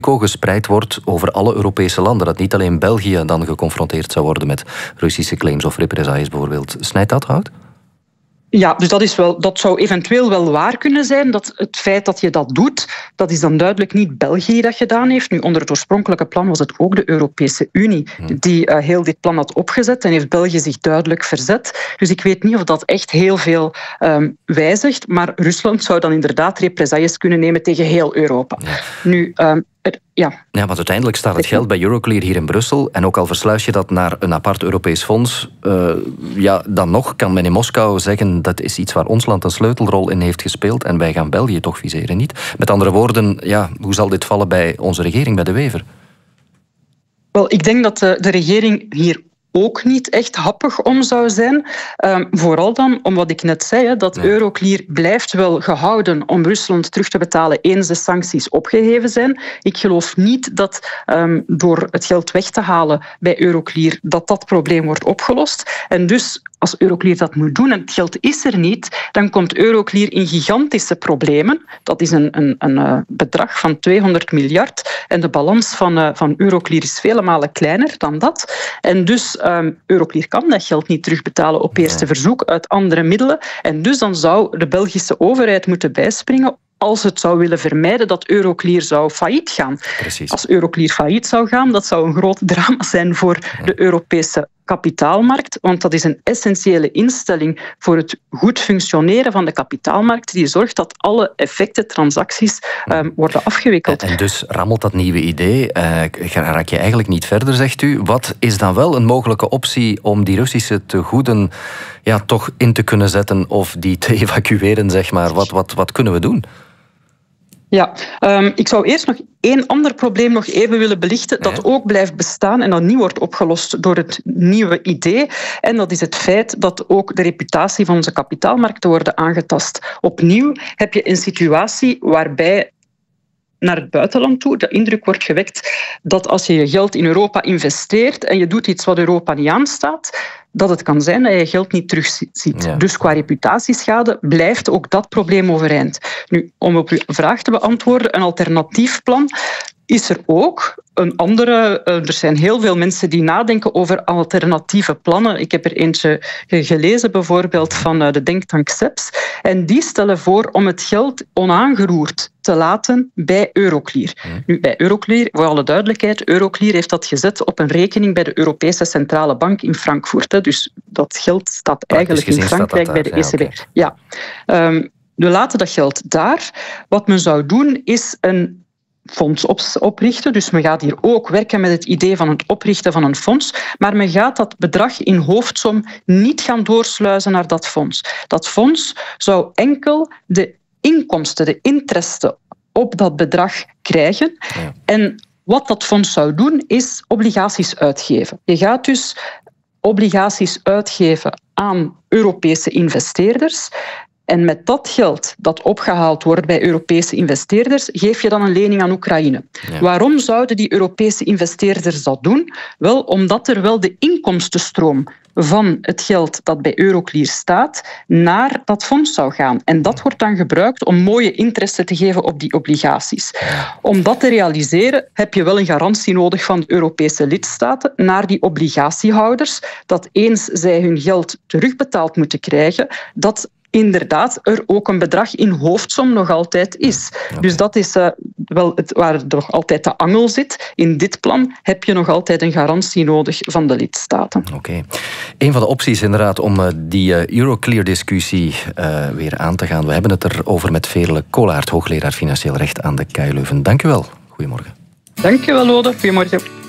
gespreid wordt over alle Europese landen. Dat niet alleen België dan geconfronteerd zou worden met Russische claims of represailles bijvoorbeeld. Snijdt dat hout? Ja, dus dat zou eventueel wel waar kunnen zijn. Dat het feit dat je dat doet, dat is dan duidelijk niet België dat gedaan heeft. Nu, onder het oorspronkelijke plan was het ook de Europese Unie die heel dit plan had opgezet en heeft België zich duidelijk verzet. Dus ik weet niet of dat echt heel veel wijzigt, maar Rusland zou dan inderdaad represailles kunnen nemen tegen heel Europa. Ja. Nu, want uiteindelijk staat het geld bij Euroclear hier in Brussel en ook al versluis je dat naar een apart Europees fonds, dan nog kan men in Moskou zeggen dat is iets waar ons land een sleutelrol in heeft gespeeld en wij gaan België toch viseren, niet? Met andere woorden, hoe zal dit vallen bij onze regering, bij De Wever? Wel, ik denk dat de regering hier ook niet echt happig om zou zijn. Vooral dan, om wat ik net zei, dat Euroclear blijft wel gehouden om Rusland terug te betalen eens de sancties opgeheven zijn. Ik geloof niet dat door het geld weg te halen bij Euroclear dat probleem wordt opgelost. En dus, als Euroclear dat moet doen en het geld is er niet, dan komt Euroclear in gigantische problemen. Dat is een bedrag van 200 miljard en de balans van Euroclear is vele malen kleiner dan dat. En dus Euroclear kan dat geld niet terugbetalen op eerste verzoek uit andere middelen. En dus dan zou de Belgische overheid moeten bijspringen als het zou willen vermijden dat Euroclear zou failliet gaan. Precies. Als Euroclear failliet zou gaan, dat zou een groot drama zijn voor de Europese kapitaalmarkt, want dat is een essentiële instelling voor het goed functioneren van de kapitaalmarkt die zorgt dat alle effecten, transacties worden afgewikkeld. En dus rammelt dat nieuwe idee, raak je eigenlijk niet verder, zegt u. Wat is dan wel een mogelijke optie om die Russische tegoeden toch in te kunnen zetten of die te evacueren, zeg maar? Wat kunnen we doen? Ja, ik zou eerst nog één ander probleem nog even willen belichten dat ook blijft bestaan en dat niet wordt opgelost door het nieuwe idee. En dat is het feit dat ook de reputatie van onze kapitaalmarkten wordt aangetast. Opnieuw heb je een situatie waarbij naar het buitenland toe de indruk wordt gewekt dat als je je geld in Europa investeert en je doet iets wat Europa niet aanstaat, dat het kan zijn dat je geld niet terugziet. Ja. Dus qua reputatieschade blijft ook dat probleem overeind. Nu, om op uw vraag te beantwoorden, een alternatief plan is er ook. Een andere, er zijn heel veel mensen die nadenken over alternatieve plannen. Ik heb er eentje gelezen, bijvoorbeeld van de denktank CEPS. En die stellen voor om het geld onaangeroerd te laten bij Euroclear. Nu, bij Euroclear, voor alle duidelijkheid, Euroclear heeft dat gezet op een rekening bij de Europese Centrale Bank in Frankfurt. Dus dat geld staat eigenlijk in Frankrijk bij de ECB. Ja. We laten dat geld daar. Wat men zou doen, is een fonds oprichten. Dus men gaat hier ook werken met het idee van het oprichten van een fonds, maar men gaat dat bedrag in hoofdsom niet gaan doorsluizen naar dat fonds. Dat fonds zou enkel de inkomsten, de interesten op dat bedrag krijgen. Ja. En wat dat fonds zou doen, is obligaties uitgeven. Je gaat dus obligaties uitgeven aan Europese investeerders. En met dat geld dat opgehaald wordt bij Europese investeerders, geef je dan een lening aan Oekraïne. Ja. Waarom zouden die Europese investeerders dat doen? Wel, omdat er wel de inkomstenstroom van het geld dat bij Euroclear staat naar dat fonds zou gaan. En dat wordt dan gebruikt om mooie interesse te geven op die obligaties. Om dat te realiseren heb je wel een garantie nodig van de Europese lidstaten naar die obligatiehouders, dat eens zij hun geld terugbetaald moeten krijgen, dat inderdaad er ook een bedrag in hoofdsom nog altijd is. Okay. Dus dat is wel waar er nog altijd de angel zit. In dit plan heb je nog altijd een garantie nodig van de lidstaten. Oké. Een van de opties inderdaad om die Euroclear-discussie weer aan te gaan. We hebben het erover met Veerle Koolaert, hoogleraar Financieel Recht aan de KU Leuven. Dank u wel. Goedemorgen. Dank u wel, Lode. Goedemorgen.